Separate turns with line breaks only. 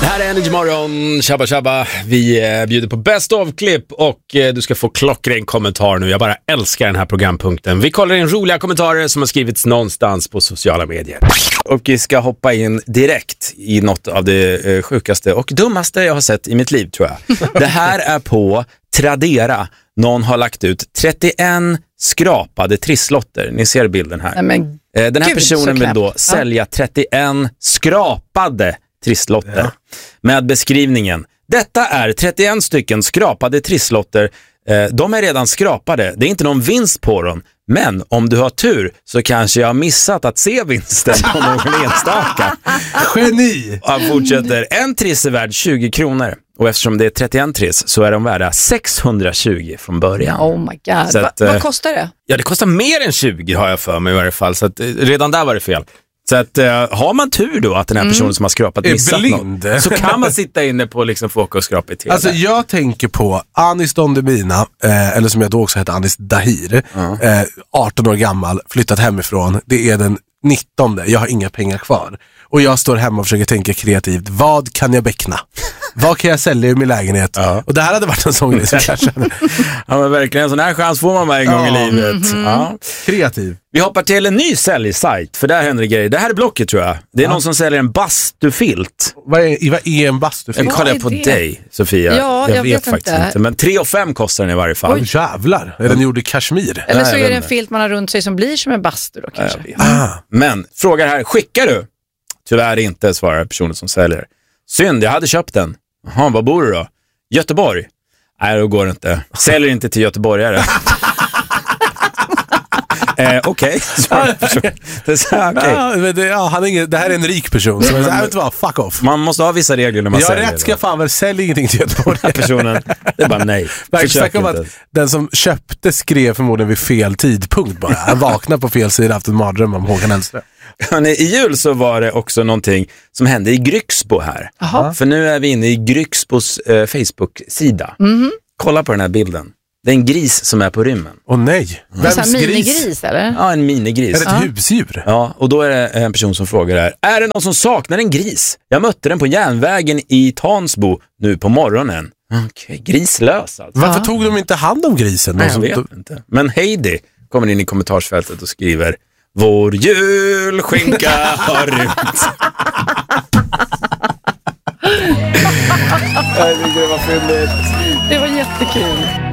Det här är Energy Morgon, Shabba Shabba. Vi bjuder på Best of-klipp och du ska få klockren kommentar nu. Jag bara älskar den här programpunkten. Vi kollar in roliga kommentarer som har skrivits någonstans på sociala medier. Och vi ska hoppa in direkt i något av det sjukaste och dummaste jag har sett i mitt liv, tror jag. Det här är på Tradera. Någon har lagt ut 31 skrapade trisslotter. Ni ser bilden här.
Men
den här personen vill då sälja 31 skrapade trisslotter med beskrivningen: detta är 31 stycken skrapade trisslotter. De är redan skrapade. Det är inte någon vinst på dem. Men om du har tur så kanske jag har missat att se vinsten på någon enstaka.
Geni!
Han fortsätter. En triss är värd 20 kronor. Och eftersom det är 31 triss så är de värda 620 från början.
Oh my god.
Så att,
vad kostar det?
Ja, det kostar mer än 20 har jag för mig i varje fall. Så att, redan där var det fel. Så att har man tur då att den här personen som har skrapat missat något, så kan man sitta inne på liksom få åka och skrapa i tv.
Alltså jag tänker på Anis Don Demina, eller som jag då också heter, Anis Dahir, 18 år gammal, flyttat hemifrån. Det är den 19, jag har inga pengar kvar. Och jag står hemma och försöker tänka kreativt. Vad kan jag beckna? Vad kan jag sälja i min lägenhet? Och det här hade varit en sån grej som kanske...
Ja, men verkligen, en sån här chans får man med en gång i livet. Ja.
Kreativ.
Vi hoppar till en ny säljsajt, för där händer det grejer. Det här är Blocket, tror jag. Det är någon som säljer en bastufilt.
Vad är en bastufilt?
Jag kollar på dig, Sofia.
Ja, jag vet
faktiskt inte. Men 3 5 kostar den i varje fall.
Oj, jävlar. Är den gjord i kashmir?
Eller så är det en filt man har runt sig som blir som en bastu då kanske.
Men, frågar här, skickar du? Tyvärr inte, svarar personen som säljer. Synd, jag hade köpt den. Jaha, var bor du då? Göteborg. Nej, då går det inte. Säljer inte till göteborgare. Okej.
Det här är en rik person. Så jag vet vad, fuck off.
Man måste ha vissa regler när man säljer.
Jag rätt ska fan väl sälja ingenting till göteborgare.
Personen, det är bara nej.
Försök om att den som köpte skrev förmodligen vid fel tidpunkt bara. Han vaknade på fel sida, haft en mardröm om Håkan Hellström.
I jul så var det också någonting som hände i Grycksbo här.
Aha.
För nu är vi inne i Grycksbos Facebook-sida. Kolla på den här bilden. Det är en gris som är på rymmen.
Åh nej.
Vems gris? Minigris eller?
Ja, en minigris.
Är det ett husdjur?
Ja, och då är det en person som frågar här: är det någon som saknar en gris? Jag mötte den på järnvägen i Tansbo nu på morgonen. Okej, grislös alltså.
Varför tog de inte hand om grisen?
Nej, jag vet inte. Men Heidi kommer in i kommentarsfältet och skriver: vår julskinka har rymt. Jag tycker det var fyndigt.
Det var jättekul.